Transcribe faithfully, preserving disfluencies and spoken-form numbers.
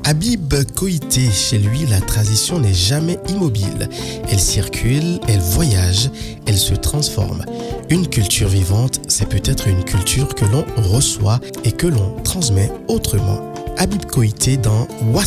Habib Koité, chez lui, la tradition n'est jamais immobile. Elle circule, elle voyage, elle se transforme. Une culture vivante, c'est peut-être une culture que l'on reçoit et que l'on transmet autrement. Habib Koité dans